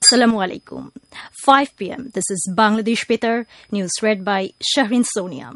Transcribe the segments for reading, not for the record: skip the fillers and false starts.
Assalamu alaikum. 5 p.m. This is Bangladesh Betar, news read by Shahrin Sonia.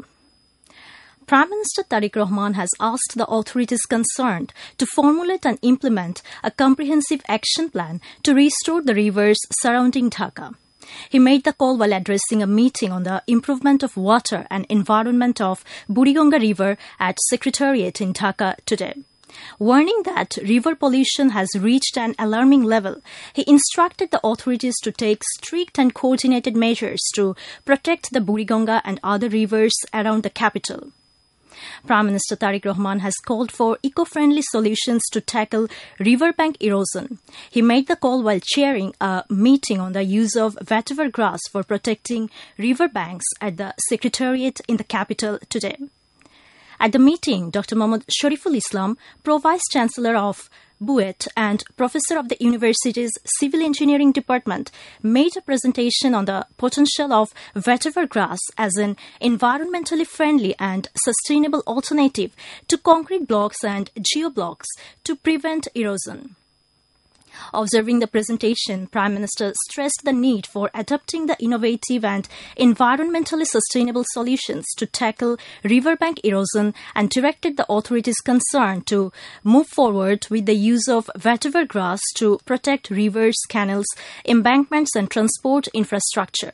Prime Minister Tariq Rahman has asked the authorities concerned to formulate and implement a comprehensive action plan to restore the rivers surrounding Dhaka. He made the call while addressing a meeting on the improvement of water and environment of Buriganga River at Secretariat in Dhaka today. Warning that river pollution has reached an alarming level, he instructed the authorities to take strict and coordinated measures to protect the Buriganga and other rivers around the capital. Prime Minister Tariq Rahman has called for eco-friendly solutions to tackle riverbank erosion. He made the call while chairing a meeting on the use of vetiver grass for protecting riverbanks at the Secretariat in the capital today. At the meeting, Dr. Mohammad Shariful Islam, Pro-Vice Chancellor of BUET and Professor of the University's Civil Engineering Department, made a presentation on the potential of vetiver grass as an environmentally friendly and sustainable alternative to concrete blocks and geoblocks to prevent erosion. Observing the presentation, Prime Minister stressed the need for adopting the innovative and environmentally sustainable solutions to tackle riverbank erosion and directed the authorities concerned to move forward with the use of vetiver grass to protect rivers, canals, embankments and transport infrastructure.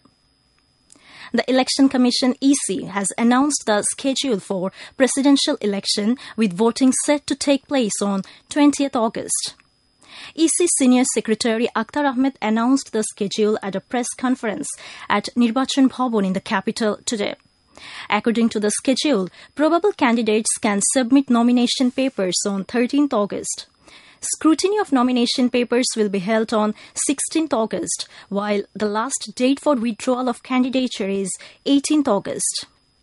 The Election Commission EC has announced the schedule for presidential election with voting set to take place on 20th August. EC Senior Secretary Akhtar Ahmed announced the schedule at a press conference at Nirbachan Bhavan in the capital today. According to the schedule, probable candidates can submit nomination papers on 13th August. Scrutiny of nomination papers will be held on 16th August, while the last date for withdrawal of candidature is 18th August.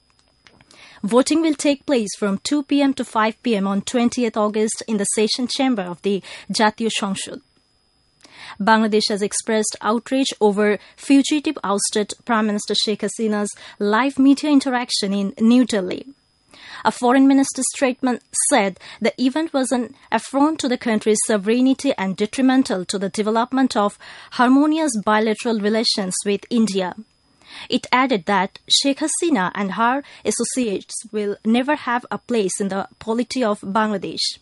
Voting will take place from 2 p.m. to 5 p.m. on 20th August in the session chamber of the Jatiyo সংসদ. Bangladesh has expressed outrage over fugitive ousted Prime Minister Sheikh Hasina's live media interaction in New Delhi. A foreign minister's statement said the event was an affront to the country's sovereignty and detrimental to the development of harmonious bilateral relations with India. It added that Sheikh Hasina and her associates will never have a place in the polity of Bangladesh.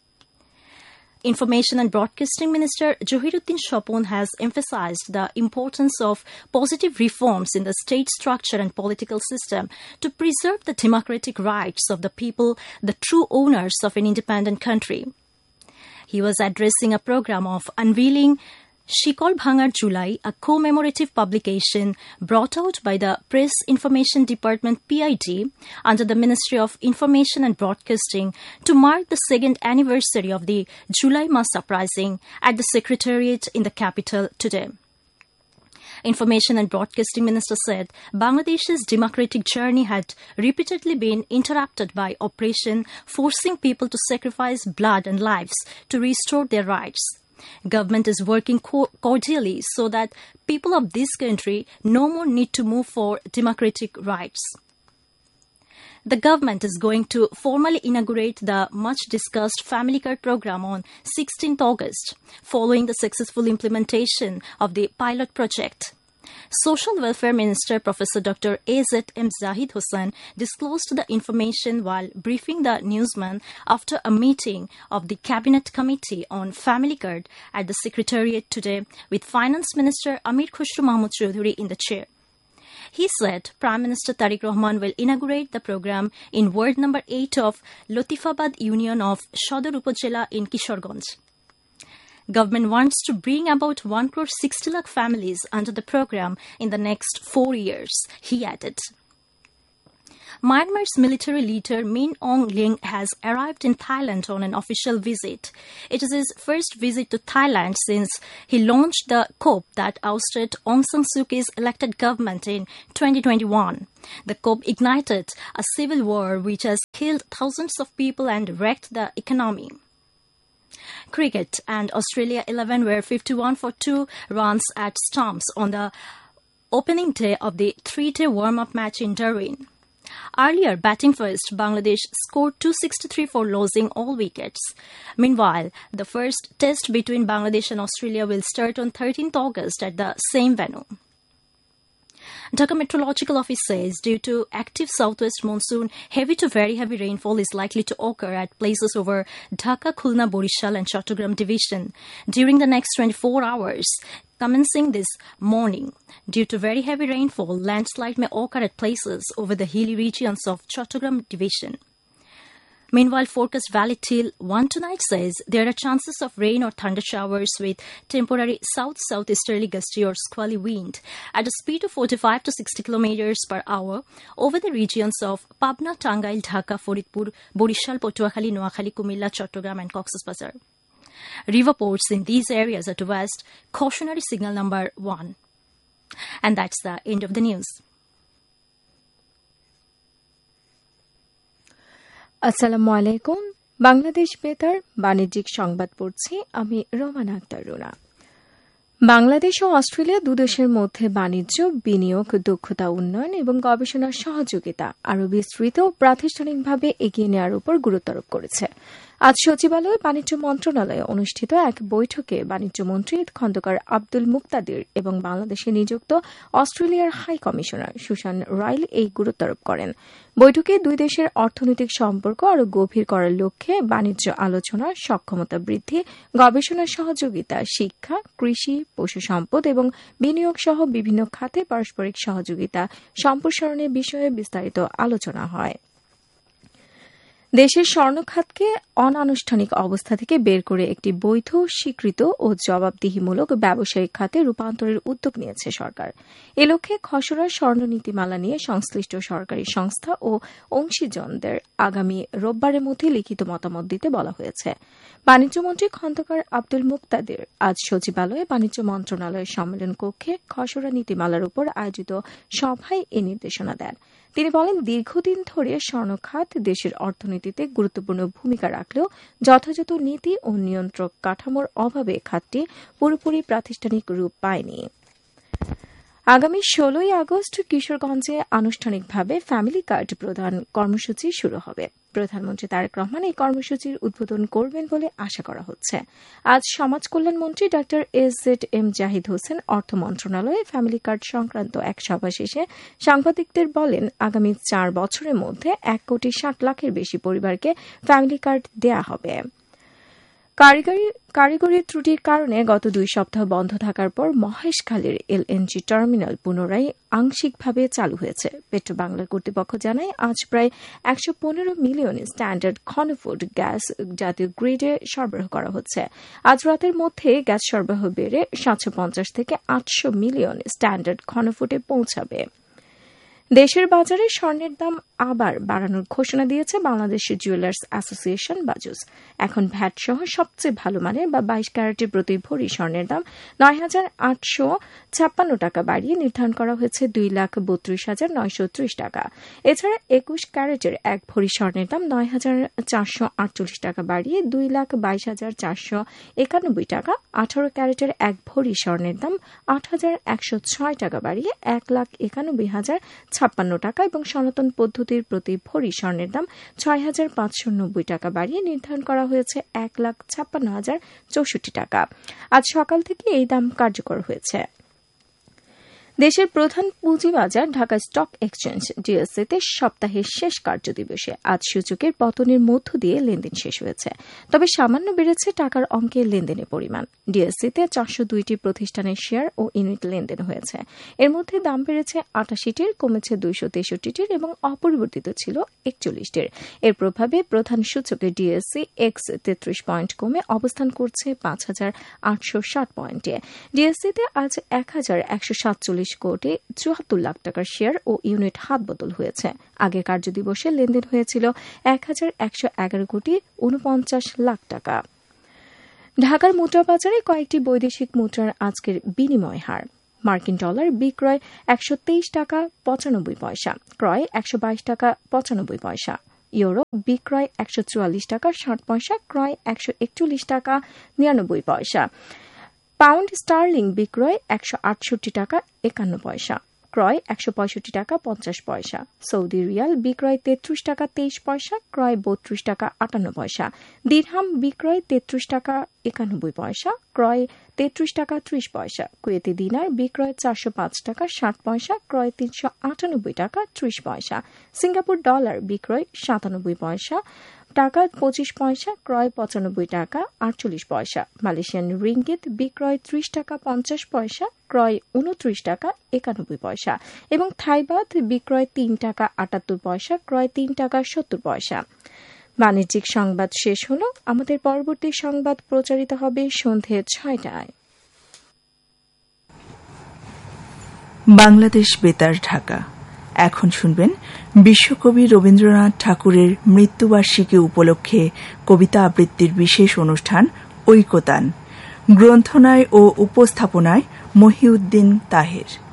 Information and Broadcasting Minister Johiruddin Shopon has emphasized the importance of positive reforms in the state structure and political system to preserve the democratic rights of the people, the true owners of an independent country. He was addressing a program of unveiling Shikol Bhangar Julai, a commemorative publication brought out by the Press Information Department PID under the Ministry of Information and Broadcasting to mark the second anniversary of the Julai Mass Uprising at the Secretariat in the capital today. Information and Broadcasting Minister said Bangladesh's democratic journey had repeatedly been interrupted by oppression, forcing people to sacrifice blood and lives to restore their rights. Government is working cordially so that people of this country no more need to move for democratic rights. The government is going to formally inaugurate the much-discussed Family Card program on 16th August, following the successful implementation of the pilot project. Social Welfare Minister Professor Dr. A.Z.M. Zahid Hussain disclosed the information while briefing the newsman after a meeting of the Cabinet Committee on Family Card at the Secretariat today with Finance Minister Amir Khusro Mahmood Chowdhury in the chair. He said Prime Minister Tariq Rahman will inaugurate the program in Ward number 8 of Latifabad Union of Shodor Upazila in Kishoreganj. Government wants to bring about 1 crore 60 lakh families under the program in the next 4 years, he added. Myanmar's military leader Min Aung Hlaing has arrived in Thailand on an official visit. It is his first visit to Thailand since he launched the coup that ousted Aung San Suu Kyi's elected government in 2021. The coup ignited a civil war which has killed thousands of people and wrecked the economy. Cricket and Australia 11 were 51 for 2 runs at stumps on the opening day of the 3-day warm-up match in Darwin. Earlier, batting first, Bangladesh scored 263 for losing all wickets. Meanwhile, the first test between Bangladesh and Australia will start on 13th August at the same venue. Dhaka Meteorological Office says due to active southwest monsoon, heavy to very heavy rainfall is likely to occur at places over Dhaka, Khulna, Borishal and Chattogram division during the next 24 hours. Commencing this morning, due to very heavy rainfall, landslide may occur at places over the hilly regions of Chattogram division. Meanwhile, forecast valid till 1 tonight says there are chances of rain or thunder showers with temporary south-southeasterly gusty or squally wind at a speed of 45 to 60 kilometers per hour over the regions of Pabna, Tangail, Dhaka, Faridpur, Borishal, Patuakhali, Noakhali, Kumilla, Chattogram and Cox's Bazar. River ports in these areas at west, cautionary signal number 1. And that's the end of the news. আসসালামু আলাইকুম বাংলাদেশ বেতার বাণিজ্যিক সংবাদ পড়ছি আমি রোমানা আক্তার রুনা বাংলাদেশ ও Australia দুদেশের মধ্যে বাণিজ্য বিনিয়োগ দক্ষতা উন্নয়ন এবং গবেষণার সহযোগিতা আরও বিস্তৃত প্রাতিষ্ঠানিকভাবে এগিয়ে নেওয়ার উপর গুরুত্ব আরোপ করেছে আজ সচিবালয়ে বাণিজ্য মন্ত্রণালয়ে অনুষ্ঠিত এক বৈঠকে বাণিজ্যমন্ত্রী খন্দকার আব্দুল মুক্তাদির এবং বাংলাদেশে নিযুক্ত অস্ট্রেলিয়ার হাই কমিশনার সুসান রাইল এই গুরুত্ব আরোপ করেন বৈঠকে দুই দেশের অর্থনৈতিক সম্পর্ক আরও গভীর করার লক্ষ্যে বাণিজ্য আলোচনা সক্ষমতা বৃদ্ধি গবেষণা সহযোগিতা শিক্ষা কৃষি পশু সম্পদ এবং বিনিয়োগ সহ বিভিন্ন খাতে পারস্পরিক সহযোগিতা সম্প্রসারণের বিষয়ে বিস্তারিত আলোচনা হয় দেশের স্বর্ণখাতকে অনানুষ্ঠানিক অবস্থা থেকে বের করে একটি বৈধ স্বীকৃত ও জবাবদিহিমূলক ব্যবসায়িক খাতে রূপান্তরের উদ্যোগ নিয়েছে সরকার এ লক্ষ্যে খসড়া স্বর্ণ নীতিমালা নিয়ে সংশ্লিষ্ট সরকারি সংস্থা ও অংশীজনদের আগামী রোববারের মধ্যে লিখিত মতামত দিতে বলা হয়েছে বাণিজ্যমন্ত্রী খন্দকার আব্দুল মুক্তাদির আজ সচিবালয়ে বাণিজ্য মন্ত্রণালয়ের সম্মেলন কক্ষে খসড়া নীতিমালার উপর আয়োজিত সভায় এ নির্দেশনা দেন তিনি বলেন দীর্ঘদিন ধরে স্বর্ণখাত দেশের অর্থনীতিতে গুরুত্বপূর্ণ ভূমিকা রাখলেও যথাযথ নীতি ও নিয়ন্ত্রক কাঠামোর অভাবে খাতটি পুরোপুরি প্রাতিষ্ঠানিক রূপ পায়নি আগামী 16 আগস্ট কিশোরগঞ্জে আনুষ্ঠানিকভাবে ফ্যামিলি কার্ড প্রদান কর্মসূচি শুরু হবে প্রধানমন্ত্রী তারেক রহমান এই কর্মসূচির উদ্বোধন করবেন বলে আশা করা হচ্ছে আজ সমাজ কল্যাণমন্ত্রী ডা এস.জেড.এম. জাহিদ হোসেন অর্থ মন্ত্রণালয়ে ফ্যামিলি কার্ড সংক্রান্ত এক সভা শেষে সাংবাদিকদের বলেন আগামী 4 বছরের মধ্যে 1,60,00,000-এর বেশি পরিবারকে ফ্যামিলি কার্ড দেয়া হবে কারিগরি ত্রুটির কারণে গত 2 সপ্তাহ বন্ধ থাকার পর মহেশখালীর এলএনজি টার্মিনাল পুনরায় আংশিকভাবে চালু হয়েছে পেট্রোবাংলার কর্তৃপক্ষ জানায় আজ প্রায় 115 মিলিয়ন স্ট্যান্ডার্ড ঘনফুট গ্যাস জাতীয় গ্রিডে সরবরাহ করা হচ্ছে আজ রাতের মধ্যে গ্যাস সরবরাহ বেড়ে 750 থেকে 800 মিলিয়ন স্ট্যান্ডার্ড ঘনফুটে পৌঁছাবে দেশের বাজারে স্বর্ণের দাম আবার বাড়ানোর ঘোষণা দিয়েছে বাংলাদেশ জুয়েলার্স অ্যাসোসিয়েশন বাজুস এখন ভ্যাট সহ সবচেয়ে ভালো মানের বা 22 ক্যারেটের প্রতি ভরি স্বর্ণের দাম 9,856 টাকা বাড়িয়ে নির্ধারণ করা হয়েছে 2,32,930 টাকা এছাড়া 21 ক্যারেটের এক ভরি স্বর্ণের দাম 9,448 টাকা বাড়িয়ে 2,22,491 টাকা 18 ক্যারেটের এক ভরি স্বর্ণের দাম 8,106 টাকা বাড়িয়ে 1,91,056 টাকা এবং সনাতন পদ্ধতির প্রতি ভরি স্বর্ণের দাম 6,590 টাকা বাড়িয়ে নির্ধারণ করা হয়েছে 1,56,064 টাকা আজ সকাল থেকে এই দাম কার্যকর হয়েছে দেশের প্রধান পুঁজিবাজার ঢাকা স্টক এক্সচেঞ্জ ডিএসসিতে সপ্তাহের শেষ কার্যদিবসে আজ সূচকের পতনের মধ্য দিয়ে লেনদেন শেষ হয়েছে তবে সামান্য বেড়েছে টাকার অঙ্কের লেনদেনের পরিমাণ ডিএসসিতে 402টি প্রতিষ্ঠানের শেয়ার ও ইউনিট লেনদেন হয়েছে এর মধ্যে দাম বেড়েছে 88টির কমেছে 263টির এবং অপরিবর্তিত ছিল 41টির এর প্রভাবে প্রধান সূচকে ডিএসসি এক্স 33 পয়েন্ট কমে অবস্থান করছে 5,860 পয়েন্টে ডিএসসিতে আজ 1,147 কোটি 74 লাখ টাকার শেয়ার ও ইউনিট হাত বদল হয়েছে আগের কার্যদিবসে লেনদেন হয়েছিল 1,111 কোটি 49 লাখ টাকা ঢাকার মুদ্রা বাজারে কয়েকটি বৈদেশিক মুদ্রার আজকের বিনিময় হার মার্কিন ডলার বিক্রয় 123 টাকা 95 পয়সা ক্রয় 122 টাকা 95 পয়সা ইউরো বিক্রয় 144 টাকা 60 পয়সা ক্রয় 141 টাকা 99 পয়সা পাউন্ড স্টার্লিং বিক্রয় 168 টাকা 51 পয়সা ক্রয় 165 টাকা 50 পয়সা। সৌদি রিয়াল বিক্রয় 33 টাকা 23 পয়সা, ক্রয় 32 টাকা 58 পয়সা। দিরহাম বিক্রয় 33 টাকা 91 পয়সা, ক্রয় 33 টাকা 30 পয়সা। কুয়েতি দিনার বিক্রয় 405 টাকা 60 পয়সা, ক্রয় 398 টাকা 30 পয়সা। সিঙ্গাপুর ডলার বিক্রয় 97 পয়সা টাকা 25 পয়সা, ক্রয় 95 টাকা 48 পয়সা। মালয়েশিয়ান রিঙ্গিত বিক্রয় 30 টাকা 50 পয়সা, ক্রয় 29 টাকা 91 পয়সা এবং থাইবাদ বিক্রয় 3 টাকা 78 পয়সা, ক্রয় 3 টাকা 70 পয়সা। বাণিজ্যিক সংবাদ শেষ হল। আমাদের পরবর্তী সংবাদ প্রচারিত হবে সন্ধ্যে 6টায়। বাংলাদেশ বেতার, ঢাকা। এখন শুনবেন বিশ্বকবি রবীন্দ্রনাথ ঠাকুরের মৃত্যুবার্ষিকী উপলক্ষে কবিতা আবৃত্তির বিশেষ অনুষ্ঠান ঐকতান। গ্রন্থনায় ও উপস্থাপনায় মহিউদ্দিন তাহের।